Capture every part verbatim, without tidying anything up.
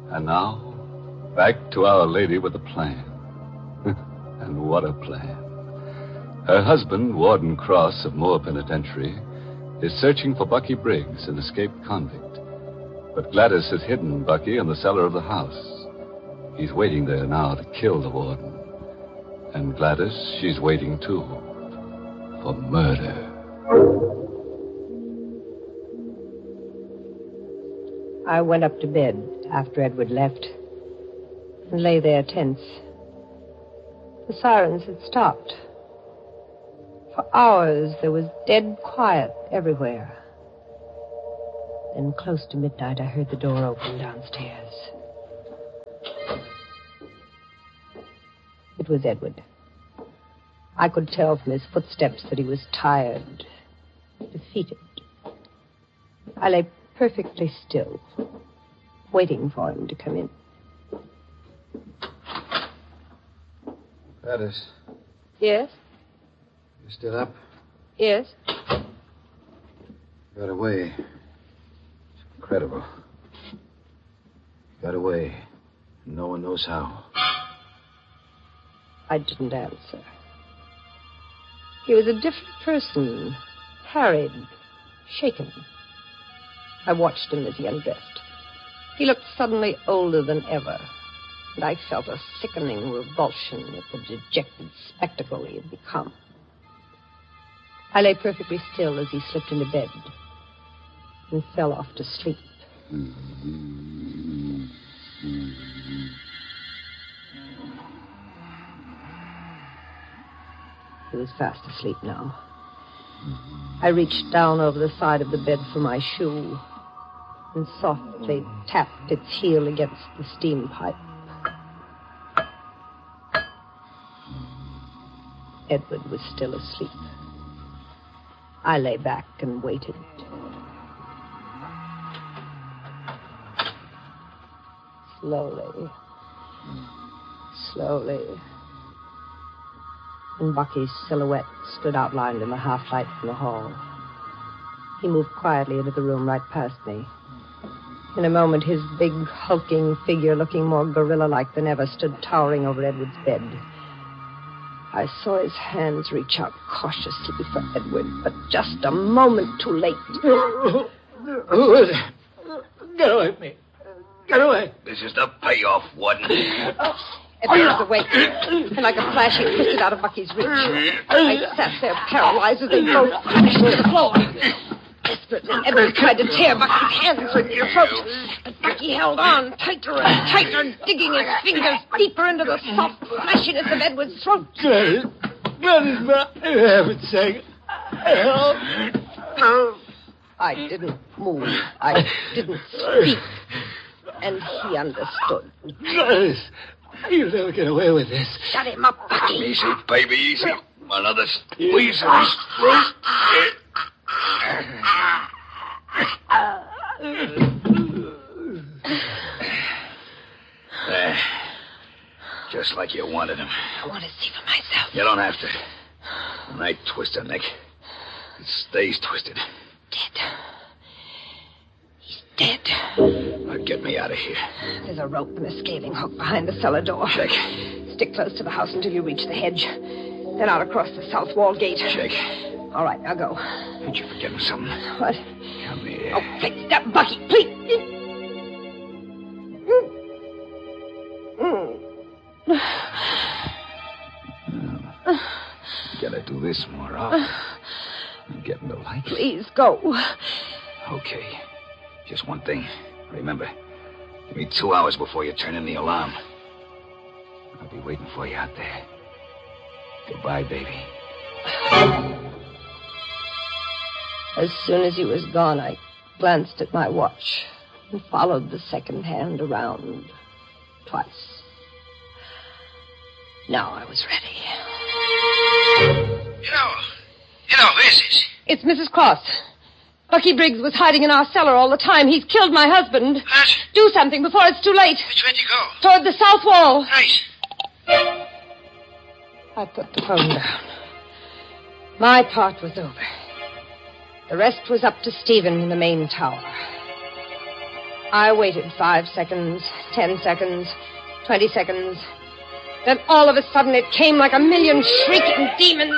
And now, back to Our Lady with a plan. And what a plan. Her husband, Warden Cross of Moore Penitentiary, is searching for Bucky Briggs, an escaped convict. But Gladys has hidden Bucky in the cellar of the house. He's waiting there now to kill the warden. And Gladys, she's waiting, too, for murder. I went up to bed after Edward left and lay there tense. The sirens had stopped. For hours, there was dead quiet everywhere. Then, close to midnight, I heard the door open downstairs. It was Edward. I could tell from his footsteps that he was tired, defeated. I lay perfectly still, waiting for him to come in. Gladys. Yes? You still up? Yes. Got away. It's incredible. Got away. No one knows how. I didn't answer. He was a different person, harried, shaken. I watched him as he undressed. He looked suddenly older than ever, and I felt a sickening revulsion at the dejected spectacle he had become. I lay perfectly still as he slipped into bed and fell off to sleep. He was fast asleep now. I reached down over the side of the bed for my shoe and softly tapped its heel against the steam pipe. Edward was still asleep. I lay back and waited. Slowly, slowly. And Bucky's silhouette stood outlined in the half-light from the hall. He moved quietly into the room right past me. In a moment, his big, hulking figure, looking more gorilla-like than ever, stood towering over Edward's bed. I saw his hands reach out cautiously for Edward, but just a moment too late. Who is it? Get away from me. Get away. This is the payoff, Warden. Edward was awake, and like a flash, he twisted out of Bucky's reach. I sat there paralyzed as they both crashed to the floor. Desperately, Edward tried to tear Bucky's hands from his throat, but Bucky held on tighter and tighter, digging his fingers deeper into the soft fleshiness of Edward's throat. Gladys, Gladys, for heaven's sake, help. I didn't move. I didn't speak. And he understood. Gladys, you'll never get away with this. Shut him up, Bucky. Easy, baby, easy. Another squeeze of his throat. There. Just like you wanted him. I want to see for myself. You don't have to. When I twist a neck, it stays twisted. Dead. He's dead. Now get me out of here. There's a rope and a scaling hook behind the cellar door. Check. Stick close to the house until you reach the hedge. Then out across the south wall gate. Check. All right, now go. Ain't you forgetting something? What? Come here. Oh, please, stop, Bucky, please. Gotta do this more often. I'm getting the light. Please, go. Okay. Just one thing. Remember, give me two hours before you turn in the alarm. I'll be waiting for you out there. Goodbye, baby. As soon as he was gone, I glanced at my watch and followed the second hand around twice. Now I was ready. You know, you know, who is this? It's Missus Cross. Bucky Briggs was hiding in our cellar all the time. He's killed my husband. What? Do something before it's too late. Which way to go? Toward the south wall. Right. I put the phone down. My part was over. The rest was up to Stephen in the main tower. I waited five seconds, ten seconds, twenty seconds. Then all of a sudden it came like a million shrieking demons.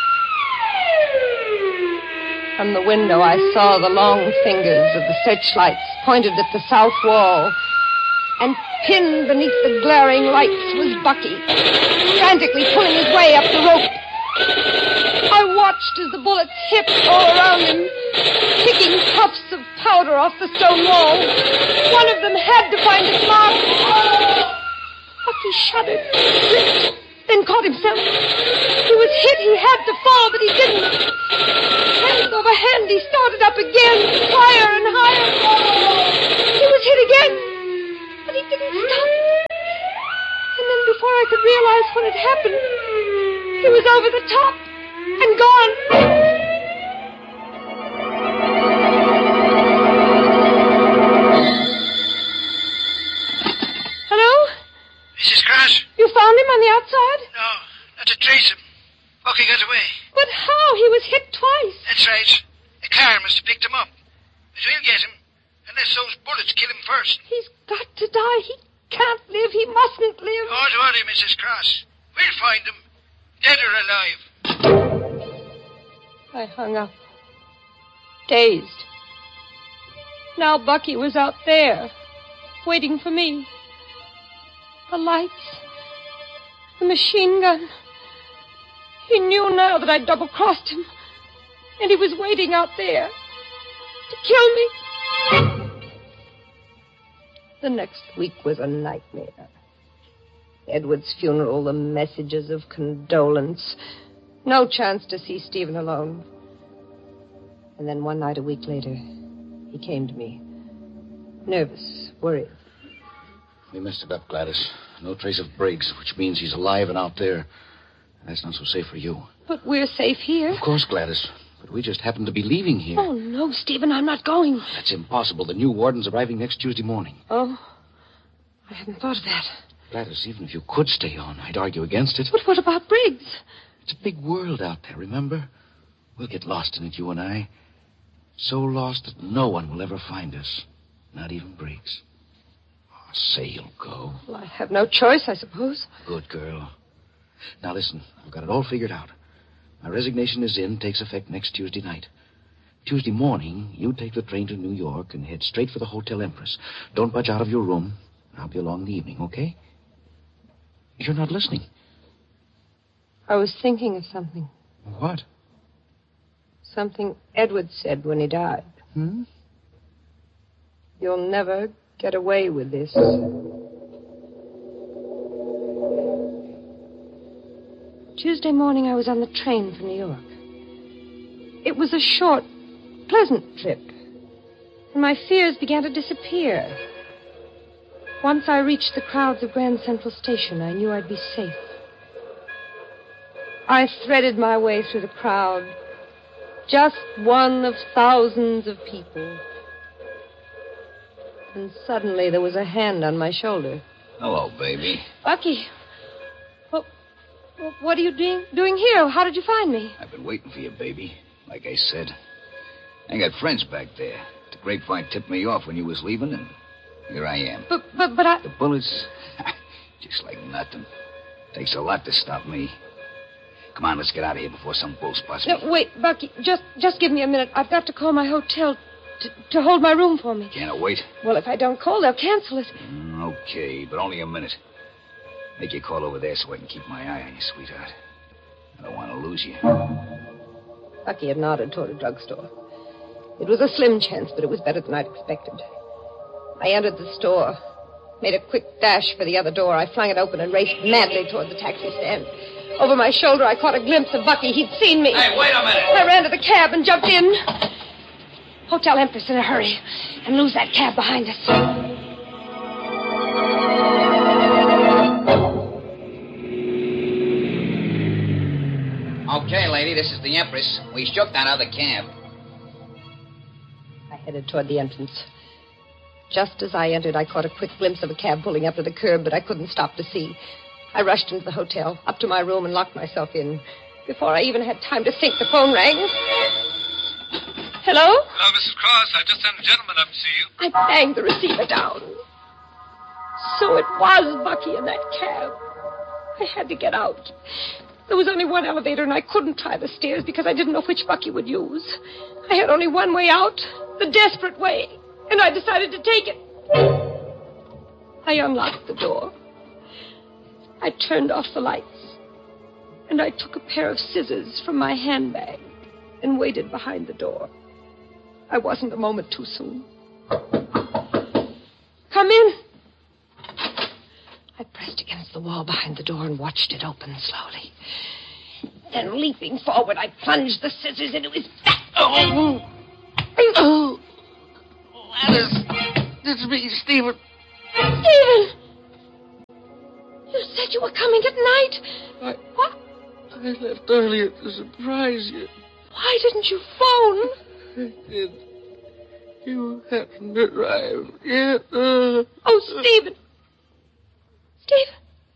From the window I saw the long fingers of the searchlights pointed at the south wall. And pinned beneath the glaring lights was Bucky, frantically pulling his way up the rope. I watched as the bullets hit all around him, kicking puffs of powder off the stone wall. One of them had to find its mark. Bucky shuddered, slipped, then caught himself. He was hit. He had to fall, but he didn't. Hand over hand, he started up again, higher and higher. He was hit again, but he didn't stop. And then before I could realize what had happened, he was over the top and gone. Hello? Missus Cross? You found him on the outside? No, not to trace him. Bucky got away. But how? He was hit twice. That's right. A car must have picked him up. But we'll get him, unless those bullets kill him first. He's got to die. He can't live. He mustn't live. Don't worry, Missus Cross. We'll find him, dead or alive. I hung up, dazed. Now Bucky was out there, waiting for me. The lights, the machine gun. He knew now that I'd double-crossed him, and he was waiting out there to kill me. The next week was a nightmare. Edward's funeral, the messages of condolence. No chance to see Stephen alone. And then one night a week later, he came to me. Nervous, worried. We messed it up, Gladys. No trace of Briggs, which means he's alive and out there. That's not so safe for you. But we're safe here. Of course, Gladys. But we just happen to be leaving here. Oh, no, Stephen, I'm not going. That's impossible. The new warden's arriving next Tuesday morning. Oh, I hadn't thought of that. Gladys, even if you could stay on, I'd argue against it. But what about Briggs? It's a big world out there, remember? We'll get lost in it, you and I. So lost that no one will ever find us. Not even Briggs. Oh, say you'll go. Well, I have no choice, I suppose. Good girl. Now, listen, I've got it all figured out. My resignation is in, takes effect next Tuesday night. Tuesday morning, you take the train to New York and head straight for the Hotel Empress. Don't budge out of your room. I'll be along in the evening, okay? You're not listening. I was thinking of something. What? Something Edward said when he died. Hmm? You'll never get away with this. Tuesday morning, I was on the train for New York. It was a short, pleasant trip, and my fears began to disappear. Once I reached the crowds of Grand Central Station, I knew I'd be safe. I threaded my way through the crowd, just one of thousands of people. And suddenly there was a hand on my shoulder. Hello, baby. Bucky. Well, what are you doing, doing here? How did you find me? I've been waiting for you, baby. Like I said. I got friends back there. The grapevine tipped me off when you was leaving, and here I am. But, but, but I... The bullets, just like nothing. Takes a lot to stop me. Come on, let's get out of here before some bull spots me. No, wait, Bucky, just just give me a minute. I've got to call my hotel to, to hold my room for me. Can't I wait? Well, if I don't call, they'll cancel it. Mm, okay, but only a minute. Make your call over there so I can keep my eye on you, sweetheart. I don't want to lose you. Bucky had nodded toward a drugstore. It was a slim chance, but it was better than I'd expected. I entered the store, made a quick dash for the other door. I flung it open and raced madly toward the taxi stand. Over my shoulder, I caught a glimpse of Bucky. He'd seen me. Hey, wait a minute. I ran to the cab and jumped in. Hotel Empress in a hurry. And lose that cab behind us. Okay, lady, this is the Empress. We shook that other cab. I headed toward the entrance. Just as I entered, I caught a quick glimpse of a cab pulling up to the curb, but I couldn't stop to see. I rushed into the hotel, up to my room, and locked myself in. Before I even had time to think, the phone rang. Hello? Hello, Missus Cross. I just sent a gentleman up to see you. I banged the receiver down. So it was Bucky in that cab. I had to get out. There was only one elevator, and I couldn't try the stairs because I didn't know which Bucky would use. I had only one way out, the desperate way, and I decided to take it. I unlocked the door. I turned off the lights, and I took a pair of scissors from my handbag and waited behind the door. I wasn't a moment too soon. Come in. I pressed against the wall behind the door and watched it open slowly. Then, leaping forward, I plunged the scissors into his back. Oh! Oh! Alice! It's me, Stephen. Stephen! You said you were coming at night. I... What? I left earlier to surprise you. Why didn't you phone? I did. You hadn't arrived yet. Uh, Oh, Stephen. Stephen.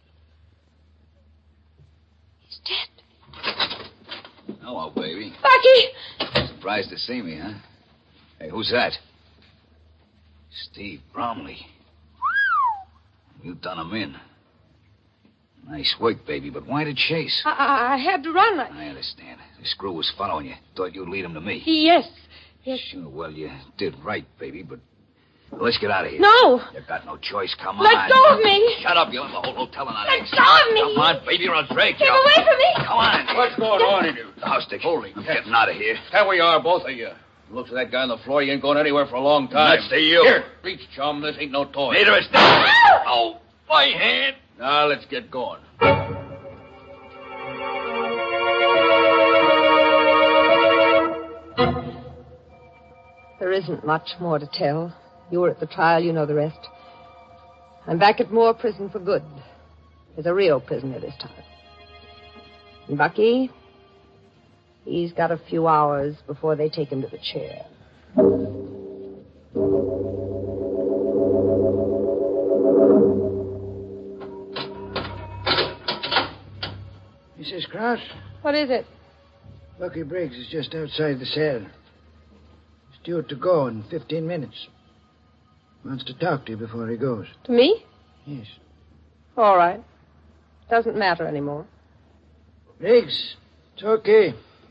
He's dead. Hello, baby. Bucky! Surprised to see me, huh? Hey, who's that? Steve Bromley. You done him in. Nice work, baby, but why the chase? I, I, I had to run. I... I understand. The screw was following you. Thought you'd lead him to me. Yes. Yes. Sure, well, you did right, baby, but let's get out of here. No. You got no choice. Come Let on. go of me. Shut up. You'll have the whole hotel in our Let legs. go of me. Come on, baby, or I'll drag you. Keep away from me. Come on. What's going on in you? The house stick. Holy I'm cow. getting out of here. Here we are, both of you. Looks like that guy on the floor. You ain't going anywhere for a long time. That's to you. Here, reach, chum. This ain't no toy. Neither is this. Oh, my hand. Now, let's get going. There isn't much more to tell. You were at the trial. You know the rest. I'm back at Moore Prison for good. There's a real prisoner this time. And Bucky, he's got a few hours before they take him to the chair. Missus Cross, What is it? Bucky Briggs is just outside the cell. He's due to go in fifteen minutes. Wants to talk to you before he goes. To me? Yes. All right. Doesn't matter anymore. Briggs, it's okay.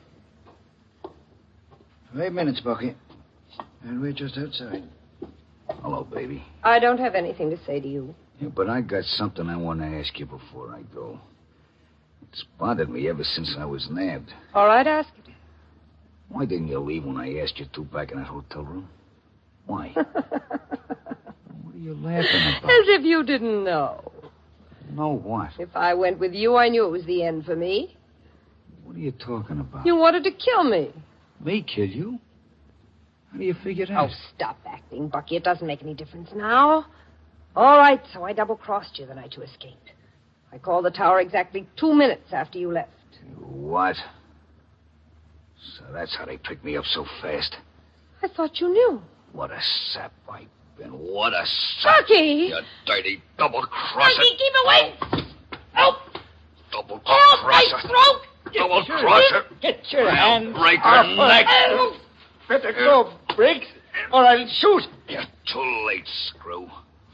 Five minutes, Bucky. I'll wait just outside. Hello, baby. I don't have anything to say to you. Yeah, but I got something I want to ask you before I go. It's bothered me ever since I was nabbed. All right, ask it. Why didn't you leave when I asked you to back in that hotel room? Why? What are you laughing about? As if you didn't know. No, what? If I went with you, I knew it was the end for me. What are you talking about? You wanted to kill me. Me kill you? How do you figure that? Oh, stop acting, Bucky. It doesn't make any difference now. All right, so I double-crossed you the night you escaped. I called the tower exactly two minutes after you left. What? So that's how they picked me up so fast. I thought you knew. What a sap I've been. What a sap. Bucky! You dirty double-crosser. Bucky, keep away! Help! Help my Double-crosser. throat! Double-crosser. Get your I'll break her neck. Help! Better go, Briggs, or I'll shoot. You're too late, screw.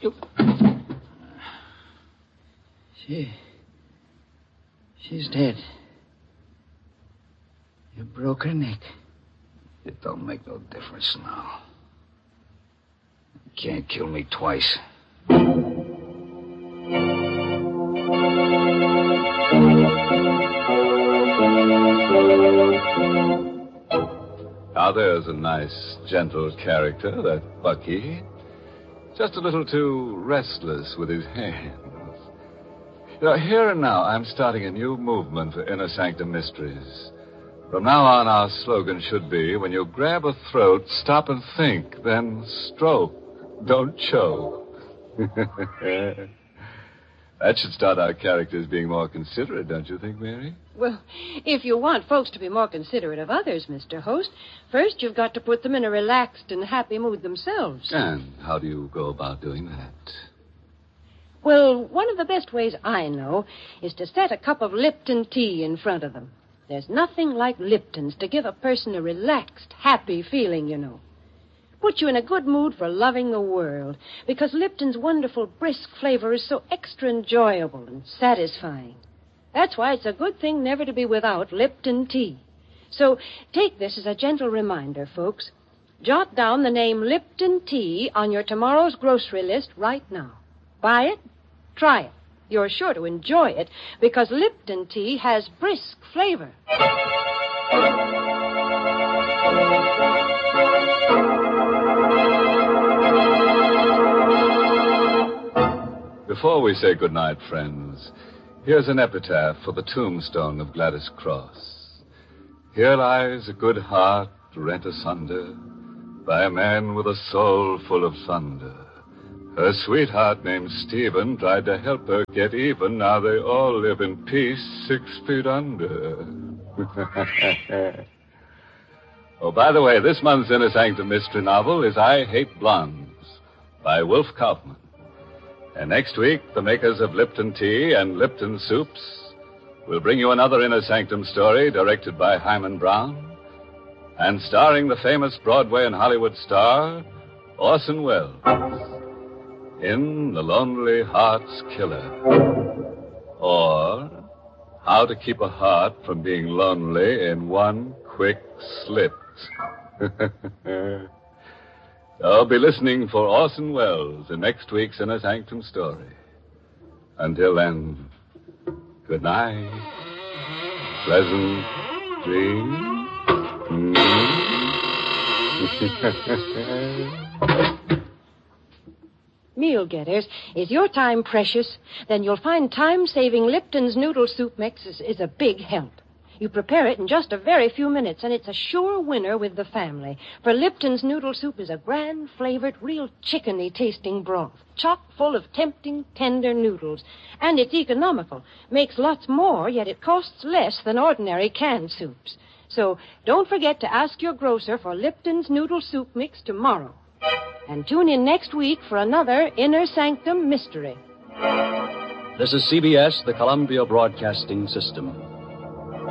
She... She's dead. You broke her neck. It don't make no difference now. You can't kill me twice. Now, there's a nice, gentle character, that Bucky. Just a little too restless with his hands. You know, here and now, I'm starting a new movement for Inner Sanctum Mysteries. From now on, our slogan should be, when you grab a throat, stop and think, then stroke. Don't choke. That should start our characters being more considerate, don't you think, Mary? Well, if you want folks to be more considerate of others, Mister Host, first you've got to put them in a relaxed and happy mood themselves. And how do you go about doing that? Well, one of the best ways I know is to set a cup of Lipton tea in front of them. There's nothing like Lipton's to give a person a relaxed, happy feeling, you know. Put you in a good mood for loving the world, because Lipton's wonderful, brisk flavor is so extra enjoyable and satisfying. That's why it's a good thing never to be without Lipton tea. So take this as a gentle reminder, folks. Jot down the name Lipton Tea on your tomorrow's grocery list right now. Buy it, try it. You're sure to enjoy it because Lipton Tea has brisk flavor. Before we say goodnight, friends, here's an epitaph for the tombstone of Gladys Cross. Here lies a good heart rent asunder by a man with a soul full of thunder. Her sweetheart named Stephen tried to help her get even. Now they all live in peace six feet under. Oh, by the way, this month's Inner Sanctum mystery novel is I Hate Blondes by Wolf Kaufman. And next week, the makers of Lipton Tea and Lipton Soups will bring you another Inner Sanctum story directed by Hyman Brown and starring the famous Broadway and Hollywood star, Orson Welles, in The Lonely Heart's Killer, or How to Keep a Heart from Being Lonely in One Quick Slit. I'll be listening for Orson Welles in next week's Inner Sanctum story. Until then, good night. Pleasant dreams. Meal Getters, is your time precious? Then you'll find time-saving Lipton's Noodle Soup Mix is, is a big help. You prepare it in just a very few minutes, and it's a sure winner with the family. For Lipton's Noodle Soup is a grand-flavored, real chickeny-tasting broth, chock full of tempting, tender noodles. And it's economical. Makes lots more, yet it costs less than ordinary canned soups. So don't forget to ask your grocer for Lipton's Noodle Soup Mix tomorrow. And tune in next week for another Inner Sanctum mystery. This is C B S, the Columbia Broadcasting System.